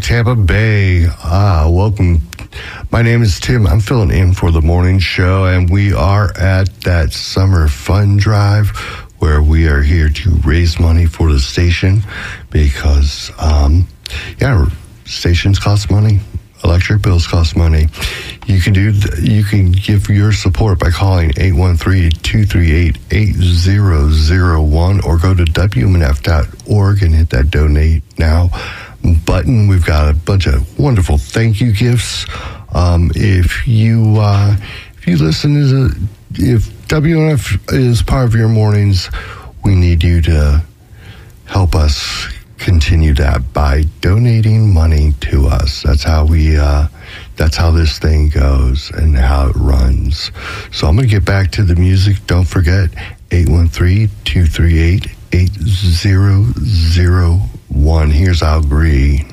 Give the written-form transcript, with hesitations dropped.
Tampa Bay. Welcome. My name is Tim. I'm filling in for the morning show, and we are at that summer fun drive where we are here to raise money for the station because, stations cost money. Electric bills cost money. You can give your support by calling 813-238-8001 or go to WMNF.org and hit that donate now button. We've got a bunch of wonderful thank you gifts. If WMNF is part of your mornings, we need you to help us continue that by donating money to us. That's how this thing goes and how it runs. So I'm going to get back to the music. Don't forget 813-238-8001. Here's Al Green.